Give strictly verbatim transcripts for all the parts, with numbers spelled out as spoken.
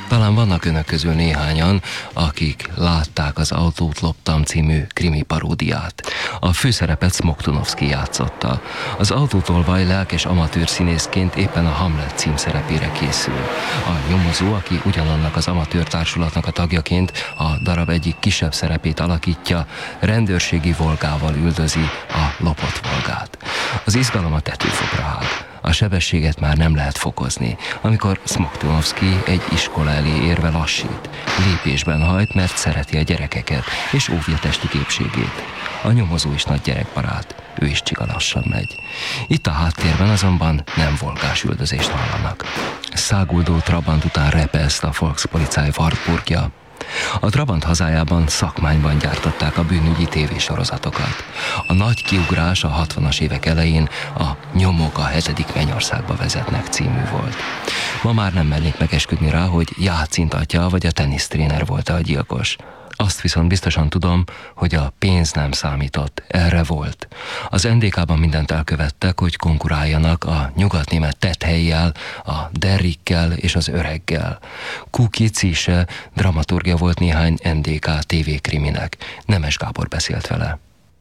Talán vannak önök közül néhányan, akik látták az Autót loptam című krimi paródiát. A főszerepet Smoktunovszky játszotta. Az autótolvaj lelkes amatőr színészként éppen a Hamlet címszerepére készül. A nyomozó, aki ugyanannak az amatőr társulatnak a tagjaként a darab egyik kisebb szerepét alakítja, rendőrségi volgával üldözi a lopott volgát. Az izgalom a tetőfokra hág. A sebességet már nem lehet fokozni, amikor Smoktunovszky egy iskola elé érve lassít. Lépésben hajt, mert szereti a gyerekeket, és óvja testi képségét. A nyomozó is nagy gyerekbarát, ő is csiga lassan megy. Itt a háttérben azonban nem volgás üldözést hallanak. Száguldó Trabant után repeszt a Volkspolizei Wartburgja. A Trabant hazájában szakmányban gyártották a bűnügyi tévésorozatokat. A nagy kiugrás a hatvanas évek elején a Nyomok a hetedik mennyországba vezetnek című volt. Ma már nem mernék megesküdni rá, hogy Jácint atya vagy a tenisztréner volt a gyilkos. Azt viszont biztosan tudom, hogy a pénz nem számított, erre volt. Az en dé ká-ban mindent elkövettek, hogy konkuráljanak a nyugatnémet Tethelyjel, a Derrickkel és az Öreggel. Kuki Cise dramaturgia volt néhány en dé ká tévékriminek. Nemes Gábor beszélt vele.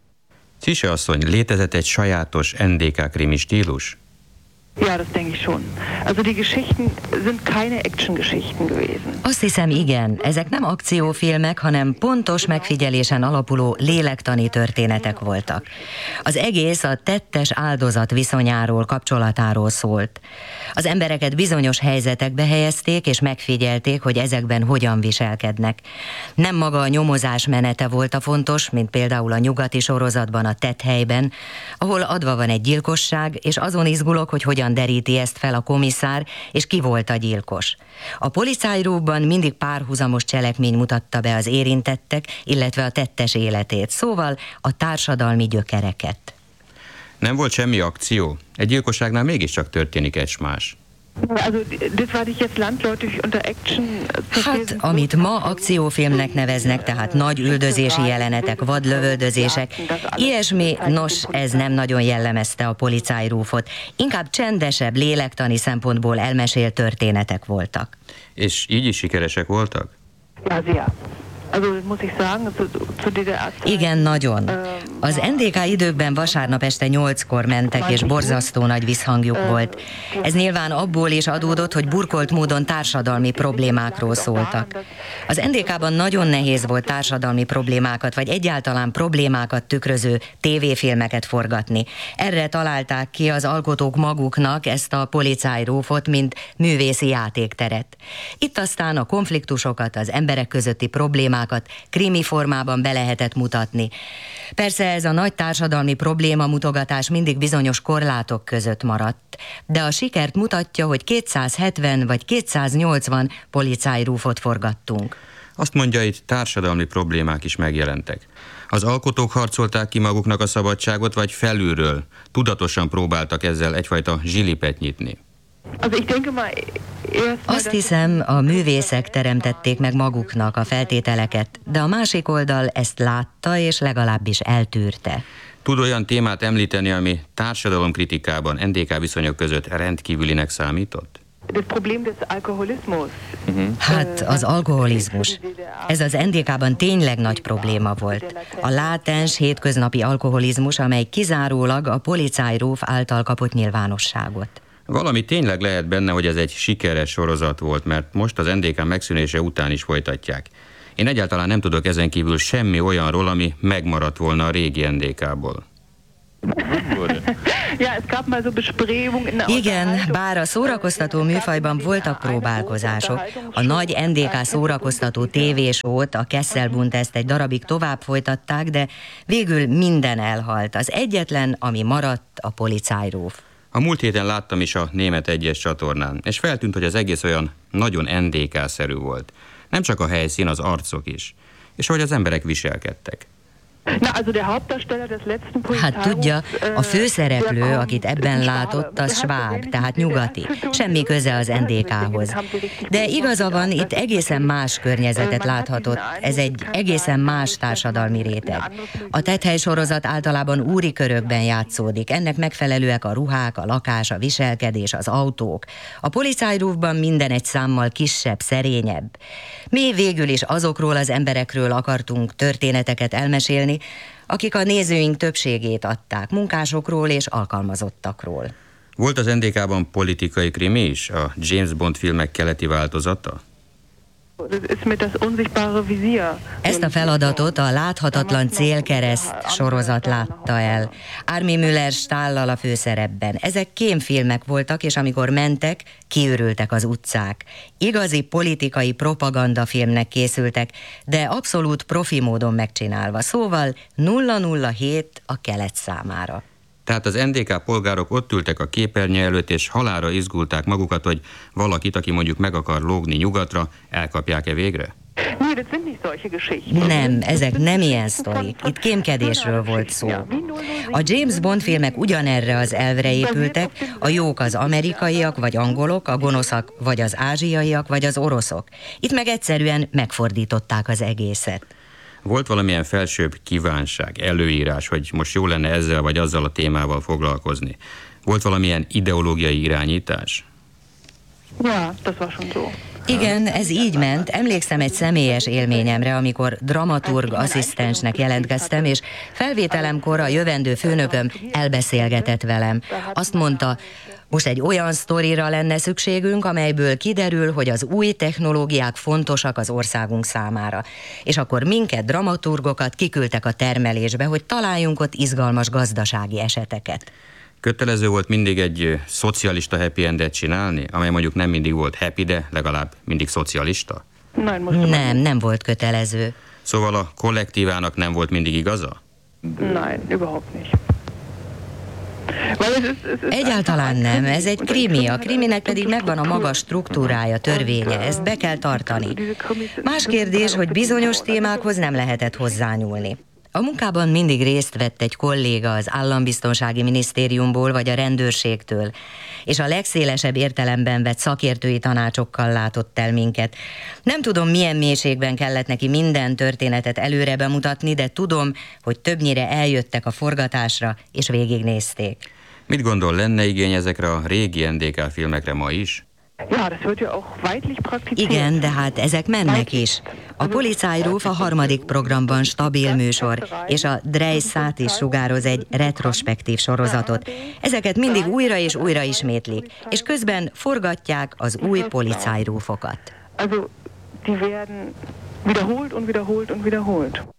Cise asszony, létezett egy sajátos en dé ká krimi stílus? Ja, das denke ich schon. Also die Geschichten sind keine Action-Geschichten gewesen. Azt hiszem, igen. Ezek nem akciófilmek, hanem pontos megfigyelésen alapuló lélektani történetek voltak. Az egész a tettes áldozat viszonyáról, kapcsolatáról szólt. Az embereket bizonyos helyzetekbe helyezték, és megfigyelték, hogy ezekben hogyan viselkednek. Nem maga a nyomozás menete volt a fontos, mint például a nyugati sorozatban, a Tethelyben, ahol adva van egy gyilkosság, és azon izgulok, hogy hogyan deríti ezt fel a komisszár, és ki volt a gyilkos. A Polizeiróban mindig párhuzamos cselekmény mutatta be az érintettek, illetve a tettes életét, szóval a társadalmi gyökereket. Nem volt semmi akció? Egy gyilkosságnál mégiscsak történik egymás. Hát, amit ma akciófilmnek neveznek, tehát nagy üldözési jelenetek, vadlövöldözések, ilyesmi, nos, ez nem nagyon jellemezte a Polizeirufot. Inkább csendesebb, lélektani szempontból elmesélt történetek voltak. És így is sikeresek voltak? Igen, nagyon. Az en dé ká időkben vasárnap este nyolckor mentek, és borzasztó nagy visszhangjuk volt. Ez nyilván abból is adódott, hogy burkolt módon társadalmi problémákról szóltak. Az en dé ká-ban nagyon nehéz volt társadalmi problémákat, vagy egyáltalán problémákat tükröző tévéfilmeket forgatni. Erre találták ki az alkotók maguknak ezt a Polizeirufot, mint művészi játékteret. Itt aztán a konfliktusokat, az emberek közötti problémákat krimi formában be lehetett mutatni. Persze ez a nagy társadalmi probléma mutogatás mindig bizonyos korlátok között maradt, de a sikert mutatja, hogy kétszázhetven vagy kétszáznyolcvan Polizeirufot forgattunk. Azt mondja, itt társadalmi problémák is megjelentek. Az alkotók harcolták ki maguknak a szabadságot, vagy felülről tudatosan próbáltak ezzel egyfajta zsilipet nyitni? Azt hiszem, a művészek teremtették meg maguknak a feltételeket, de a másik oldal ezt látta és legalábbis eltűrte. Tud olyan témát említeni, ami társadalomkritikában en dé ká viszonyok között rendkívülinek számított? Hát az alkoholizmus. Ez az en dé ká-ban tényleg nagy probléma volt. A látens, hétköznapi alkoholizmus, amely kizárólag a Polizeiruf által kapott nyilvánosságot. Valami tényleg lehet benne, hogy ez egy sikeres sorozat volt, mert most az en dé ká megszűnése után is folytatják. Én egyáltalán nem tudok ezen kívül semmi olyanról, ami megmaradt volna a régi en dé ká-ból. Igen, bár a szórakoztató műfajban voltak próbálkozások. A nagy en dé ká szórakoztató tévésót, a Kesselbund-t egy darabig tovább folytatták, de végül minden elhalt. Az egyetlen, ami maradt, a Polizeiruf. A múlt héten láttam is a Német egyes csatornán, és feltűnt, hogy az egész olyan nagyon en dé ká-szerű volt. Nem csak a helyszín, az arcok is. És ahogy az emberek viselkedtek. Hát tudja, a főszereplő, akit ebben látott, az sváb, tehát nyugati. Semmi köze az en dé ká-hoz. De igaza van, itt egészen más környezetet láthatott. Ez egy egészen más társadalmi réteg. A Tethely sorozat általában úri körökben játszódik. Ennek megfelelőek a ruhák, a lakás, a viselkedés, az autók. A Polizeirufban minden egy számmal kisebb, szerényebb. Mi végül is azokról az emberekről akartunk történeteket elmesélni, akik a nézőink többségét adták, munkásokról és alkalmazottakról. Volt az en dé ká-ban politikai krimi is, a James Bond filmek keleti változata? Ezt a feladatot a Láthatatlan célkereszt sorozat látta el. Armin Müller-Stahllal a főszerepben. Ezek kémfilmek voltak, és amikor mentek, kiürültek az utcák. Igazi politikai propagandafilmnek készültek, de abszolút profi módon megcsinálva. Szóval nulla nulla hét a kelet számára. Tehát az en dé ká polgárok ott ültek a képernyő előtt, és halálra izgulták magukat, hogy valakit, aki mondjuk meg akar lógni nyugatra, elkapják-e végre? Nem, ezek nem ilyen sztorik. Itt kémkedésről volt szó. A James Bond filmek ugyanerre az elvre épültek, a jók az amerikaiak vagy angolok, a gonoszak vagy az ázsiaiak vagy az oroszok. Itt meg egyszerűen megfordították az egészet. Volt valamilyen felsőbb kívánság, előírás, hogy most jó lenne ezzel vagy azzal a témával foglalkozni? Volt valamilyen ideológiai irányítás? Ja, das war schon so. Igen, ez így ment. Emlékszem egy személyes élményemre, amikor dramaturg asszisztensnek jelentkeztem, és felvételemkor a jövendő főnököm elbeszélgetett velem. Azt mondta, most egy olyan sztorira lenne szükségünk, amelyből kiderül, hogy az új technológiák fontosak az országunk számára. És akkor minket, dramaturgokat kiküldtek a termelésbe, hogy találjunk ott izgalmas gazdasági eseteket. Kötelező volt mindig egy szocialista happy endet csinálni, amely mondjuk nem mindig volt happy, de legalább mindig szocialista? Nem, nem volt kötelező. Szóval a kollektívának nem volt mindig igaza? Nein, überhaupt nicht. Egyáltalán nem, ez egy krimi, a kriminek pedig megvan a maga struktúrája, törvénye, ezt be kell tartani. Más kérdés, hogy bizonyos témákhoz nem lehetett hozzányúlni. A munkában mindig részt vett egy kolléga az Állambiztonsági Minisztériumból vagy a rendőrségtől, és a legszélesebb értelemben vett szakértői tanácsokkal látott el minket. Nem tudom, milyen mélységben kellett neki minden történetet előre bemutatni, de tudom, hogy többnyire eljöttek a forgatásra, és végignézték. Mit gondol, lenne igény ezekre a régi en dé ká filmekre ma is? Igen, de hát ezek mennek is. A Polizeiruf a harmadik programban stabil műsor, és a Dreisat is sugároz egy retrospektív sorozatot. Ezeket mindig újra és újra ismétlik, és közben forgatják az új Polizeirufokat. Also, die werden wiederholt und wiederholt und wiederholt.